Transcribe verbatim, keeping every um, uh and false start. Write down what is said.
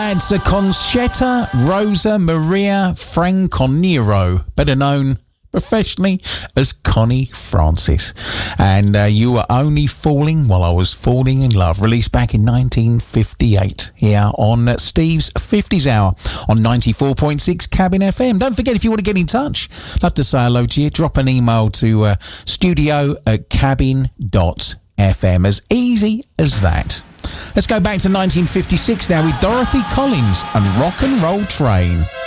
It's a Conchetta Rosa Maria Franconero, better known professionally as Connie Francis. And uh, You Were Only Falling While I Was Falling in Love, released back in nineteen fifty-eight here on Steve's fifties Hour on ninety-four point six Cabin F M. Don't forget, if you want to get in touch, love to say hello to you, drop an email to uh, studio at cabin dot f m. As easy as that. Let's go back to nineteen fifty-six now with Dorothy Collins and Rock and Roll Train.